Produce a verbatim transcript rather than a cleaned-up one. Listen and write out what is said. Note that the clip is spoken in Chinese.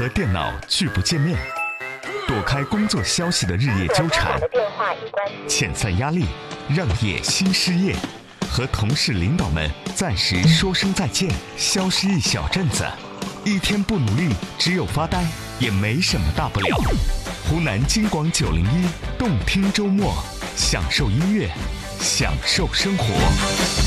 和电脑拒不见面，躲开工作消息的日夜纠缠，遣散压力，让业新失业，和同事领导们暂时说声再见，消失一小阵子，一天不努力，只有发呆，也没什么大不了。湖南金广九零一动听周末，享受音乐，享受生活。